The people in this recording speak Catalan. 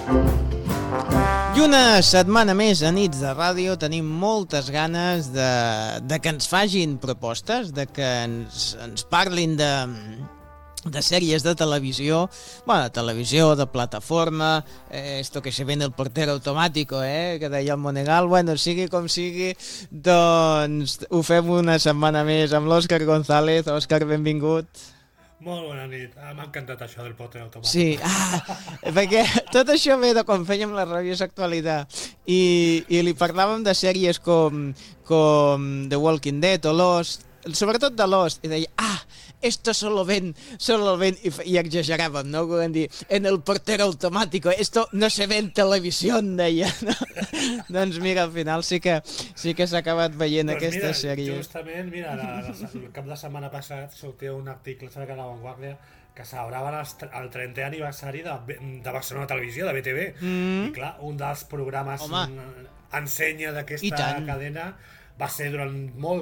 I una setmana més a Nits de Ràdio tenim moltes ganes de que ens facin propostes, de que ens parlin de sèries de televisió, bueno, de televisió, de plataforma, esto que se ve en el portero automático, que deia el Monegal, bueno, sigui com sigui, doncs ho fem una setmana més amb l'Òscar González. Òscar, benvingut. Molt bona nit, m'ha encantat això del portero automàtic. Sí, perquè tot això ve de quan fèiem la rabiosa actualitat i li parlàvem de sèries com The Walking Dead o Lost, sobretot de Lost, i deia, esto solo ven, i exageràvem, no? Volem dir, en el portero automático, esto no se ve en televisió, deia, no? Doncs mira, al final sí que s'ha acabat veient aquesta sèrie. Justament, mira, el cap de setmana passat sortia un article a La Vanguardia que celebraven el 30è aniversari de Barcelona Televisió, de BTV, i clar, un dels programes ensenya d'aquesta cadena va ser durant molt